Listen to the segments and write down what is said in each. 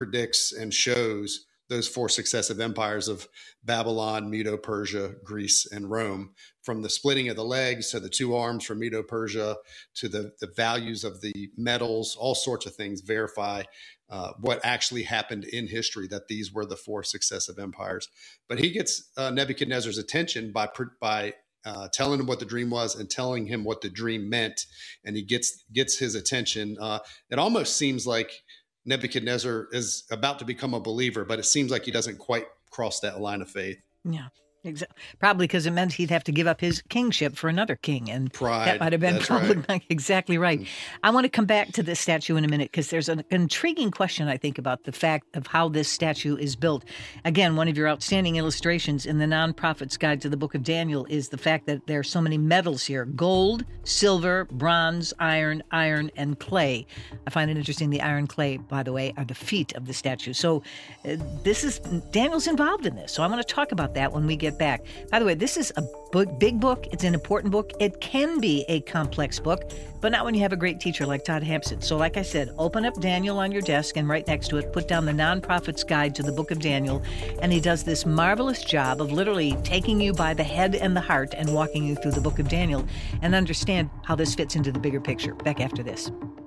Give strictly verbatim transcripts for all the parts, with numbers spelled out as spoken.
predicts and shows those four successive empires of Babylon, Medo-Persia, Greece, and Rome, from the splitting of the legs to the two arms from Medo-Persia to the, the values of the metals, all sorts of things verify uh, what actually happened in history, that these were the four successive empires. But he gets uh, Nebuchadnezzar's attention by by uh, telling him what the dream was and telling him what the dream meant, and he gets gets his attention. Uh, it almost seems like Nebuchadnezzar is about to become a believer, but it seems like he doesn't quite cross that line of faith. Yeah, exactly. Probably because it meant he'd have to give up his kingship for another king, and Pride. That might have been That's probably right. exactly right. I want to come back to this statue in a minute, because there's an intriguing question, I think, about the fact of how this statue is built. Again, one of your outstanding illustrations in the Non-Prophet's Guide to the Book of Daniel is the fact that there are so many metals here: gold, silver, bronze, iron, iron, and clay. I find it interesting, the iron clay, by the way, are the feet of the statue. So uh, this is, Daniel's involved in this. So I want to talk about that when we get back. By the way, this is a book, big book. It's an important book. It can be a complex book, but not when you have a great teacher like Todd Hampson. So like I said, open up Daniel on your desk, and right next to it, put down the Non-Prophet's Guide to the Book of Daniel. And he does this marvelous job of literally taking you by the head and the heart and walking you through the Book of Daniel and understand how this fits into the bigger picture. Back after this.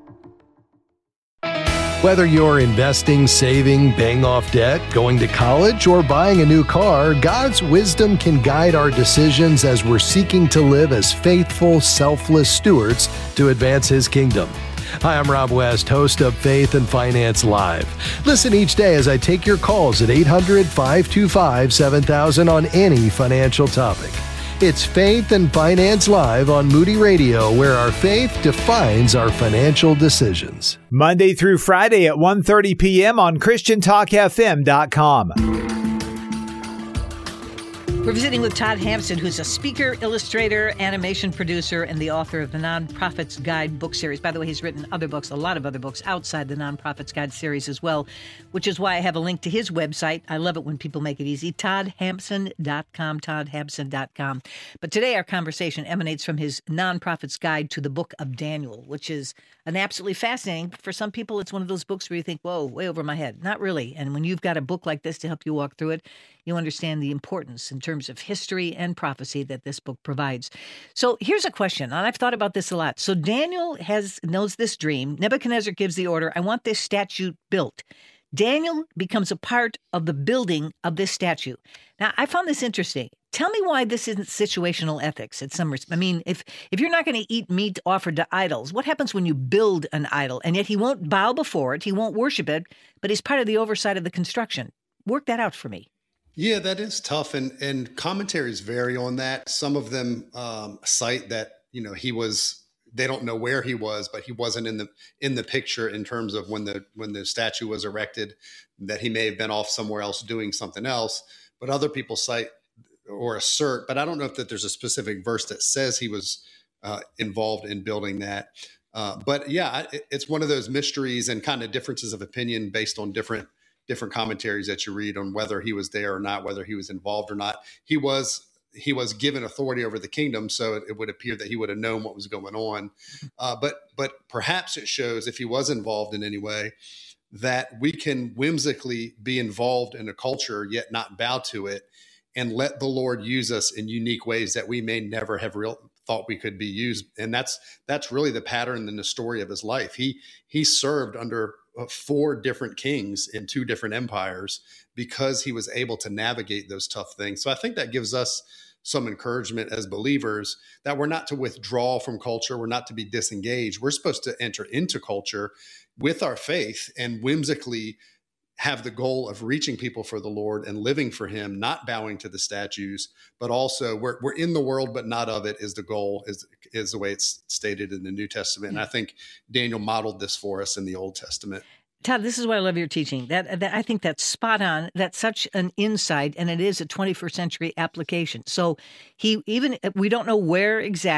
Whether you're investing, saving, paying off debt, going to college, or buying a new car, God's wisdom can guide our decisions as we're seeking to live as faithful, selfless stewards to advance His kingdom. Hi, I'm Rob West, host of Faith and Finance Live. Listen each day as I take your calls at eight hundred, five two five, seven thousand on any financial topic. It's Faith and Finance Live on Moody Radio, where our faith defines our financial decisions. Monday through Friday at one thirty p.m. on Christian Talk F M dot com. We're visiting with Todd Hampson, who's a speaker, illustrator, animation producer, and the author of the Non-Prophet's Guide book series. By the way, he's written other books, a lot of other books outside the Non-Prophet's Guide series as well, which is why I have a link to his website. I love it when people make it easy, todd hampson dot com, todd hampson dot com. But today our conversation emanates from his Non-Prophet's Guide to the Book of Daniel, which is an absolutely fascinating. For some people, it's one of those books where you think, whoa, way over my head. Not really. And when you've got a book like this to help you walk through it, you understand the importance in terms of history and prophecy that this book provides. So here's a question, and I've thought about this a lot. So Daniel has knows this dream. Nebuchadnezzar gives the order, I want this statue built. Daniel becomes a part of the building of this statue. Now, I found this interesting. Tell me why this isn't situational ethics at some res- I mean, if if you're not going to eat meat offered to idols, what happens when you build an idol? And yet he won't bow before it, he won't worship it, but he's part of the oversight of the construction. Work that out for me. Yeah, that is tough. And, and commentaries vary on that. Some of them um, cite that, you know, he was, they don't know where he was, but he wasn't in the, in the picture in terms of when the, when the statue was erected, that he may have been off somewhere else doing something else. But other people cite or assert, but I don't know if that there's a specific verse that says he was uh, involved in building that. Uh, but yeah, it, it's one of those mysteries and kind of differences of opinion based on different different commentaries that you read on whether he was there or not, whether he was involved or not. He was he was given authority over the kingdom, so it, it would appear that he would have known what was going on. Uh, but but perhaps it shows, if he was involved in any way, that we can whimsically be involved in a culture yet not bow to it, and let the Lord use us in unique ways that we may never have real thought we could be used. And that's that's really the pattern in the story of his life. He he served under four different kings in two different empires because he was able to navigate those tough things. So I think that gives us some encouragement as believers that we're not to withdraw from culture. We're not to be disengaged. We're supposed to enter into culture with our faith and whimsically have the goal of reaching people for the Lord and living for him, not bowing to the statues, but also we're we're in the world, but not of it is the goal, is is the way it's stated in the New Testament. And I think Daniel modeled this for us in the Old Testament. Todd, this is why I love your teaching. That, that I think that's spot on. That's such an insight, and it is a twenty-first century application. So he even we don't know where exactly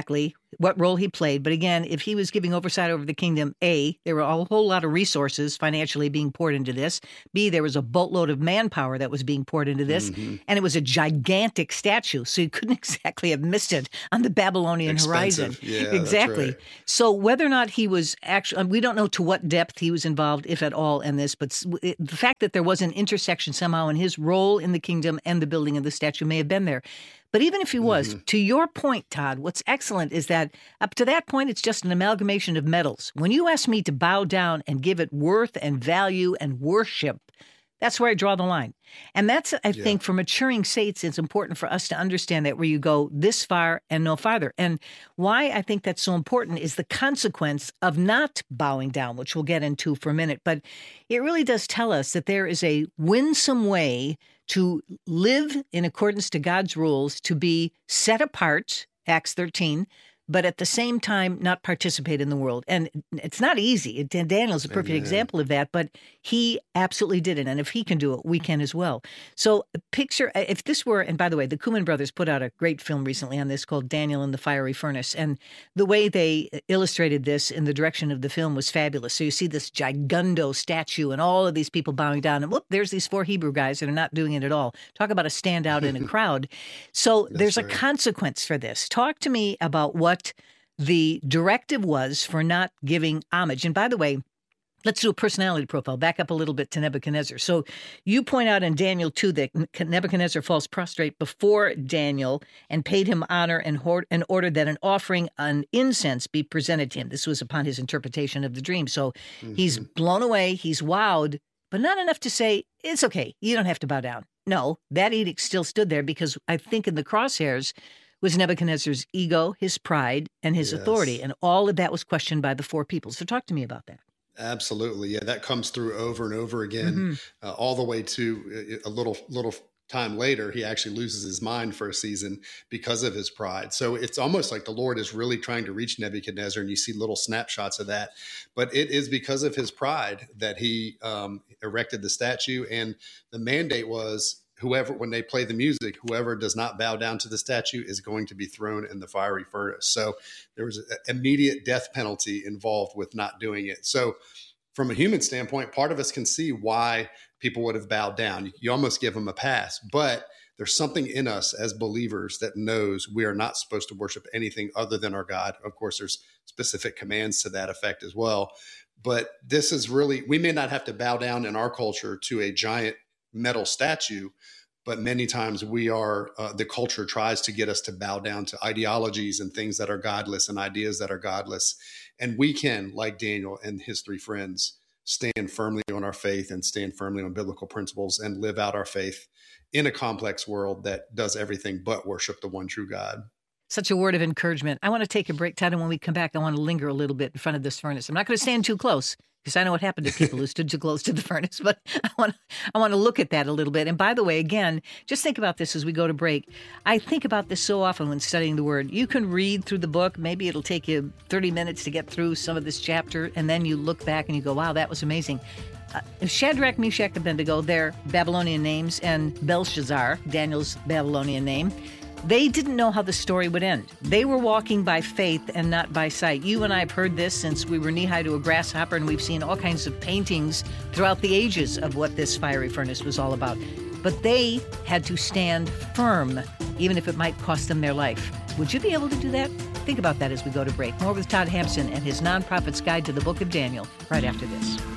what role he played. But again, if he was giving oversight over the kingdom, A, there were a whole lot of resources financially being poured into this. B, there was a boatload of manpower that was being poured into this. Mm-hmm. And it was a gigantic statue. So you couldn't exactly have missed it on the Babylonian Expensive. horizon. Yeah, exactly. That's right. So whether or not he was actually, we don't know to what depth he was involved, if at all, in this. But it, the fact that there was an intersection somehow in his role in the kingdom and the building of the statue may have been there. But even if he was, mm-hmm. to your point, Todd, what's excellent is that up to that point, it's just an amalgamation of metals. When you ask me to bow down and give it worth and value and worship, that's where I draw the line. And that's, I yeah. think, for maturing saints, it's important for us to understand that, where you go this far and no farther. And why I think that's so important is the consequence of not bowing down, which we'll get into for a minute. But it really does tell us that there is a winsome way to live in accordance to God's rules, to be set apart, Acts thirteen, but at the same time not participate in the world. And it's not easy. Daniel's a perfect Amen. example of that, but he absolutely did it. And if he can do it, we can as well. So picture, if this were, and by the way, the Kuhlman brothers put out a great film recently on this called Daniel in the Fiery Furnace. And the way they illustrated this in the direction of the film was fabulous. So you see this gigundo statue and all of these people bowing down, and whoop, there's these four Hebrew guys that are not doing it at all. Talk about a standout in a crowd. So there's right. a consequence for this. Talk to me about what the directive was for not giving homage. And by the way, let's do a personality profile. Back up a little bit to Nebuchadnezzar. So you point out in Daniel two that Nebuchadnezzar falls prostrate before Daniel and paid him honor and, hoard, and ordered that an offering on incense be presented to him. This was upon his interpretation of the dream. So mm-hmm. he's blown away, he's wowed, but not enough to say, it's okay, you don't have to bow down. No, that edict still stood there, because I think in the crosshairs was Nebuchadnezzar's ego, his pride, and his yes. authority. And all of that was questioned by the four people. So talk to me about that. Absolutely. Yeah, that comes through over and over again, mm-hmm. uh, all the way to a little little time later, he actually loses his mind for a season because of his pride. So it's almost like the Lord is really trying to reach Nebuchadnezzar, and you see little snapshots of that. But it is because of his pride that he um, erected the statue. And the mandate was, whoever, when they play the music, whoever does not bow down to the statue is going to be thrown in the fiery furnace. So there was an immediate death penalty involved with not doing it. So from a human standpoint, part of us can see why people would have bowed down. You almost give them a pass, but there's something in us as believers that knows we are not supposed to worship anything other than our God. Of course, there's specific commands to that effect as well. But this is really, we may not have to bow down in our culture to a giant metal statue, but many times we are, uh, the culture tries to get us to bow down to ideologies and things that are godless and ideas that are godless. And we can, like Daniel and his three friends, stand firmly on our faith and stand firmly on biblical principles and live out our faith in a complex world that does everything but worship the one true God. Such a word of encouragement. I want to take a break, Todd, and when we come back, I want to linger a little bit in front of this furnace. I'm not going to stand too close, because I know what happened to people who stood too close to the furnace, but I want to, I want to look at that a little bit. And by the way, again, just think about this as we go to break. I think about this so often when studying the Word. You can read through the book. Maybe it'll take you thirty minutes to get through some of this chapter, and then you look back and you go, wow, that was amazing. Uh, Shadrach, Meshach, and Abednego, their Babylonian names, and Belshazzar, Daniel's Babylonian name, they didn't know how the story would end. They were walking by faith and not by sight. You and I have heard this since we were knee-high to a grasshopper, and we've seen all kinds of paintings throughout the ages of what this fiery furnace was all about. But they had to stand firm, even if it might cost them their life. Would you be able to do that? Think about that as we go to break. More with Todd Hampson and his Nonprofit's Guide to the Book of Daniel right after this.